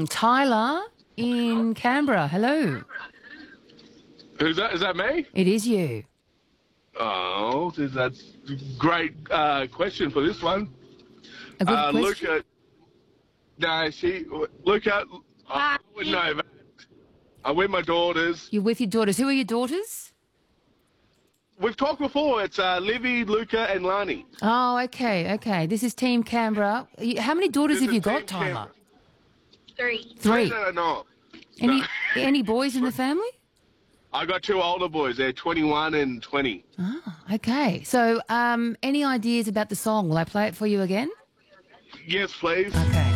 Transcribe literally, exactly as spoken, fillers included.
Tyler in Canberra. Hello. Who's that? Is that me? It is you. Oh, that's a great uh, question for this one. A good uh, question. Luca. No, she. Luca. I wouldn't know that. I'm with my daughters. You're with your daughters. Who are your daughters? We've talked before. It's uh, Livy, Luca, and Lani. Oh, okay, okay. This is Team Canberra. You- How many daughters This have you is got, Team Tyler? Canberra. Three. Three. No, no, no. Any No. any boys in the family? I got two older boys. They're twenty-one and twenty. Oh, okay. So, um, any ideas about the song? Will I play it for you again? Yes, please. Okay.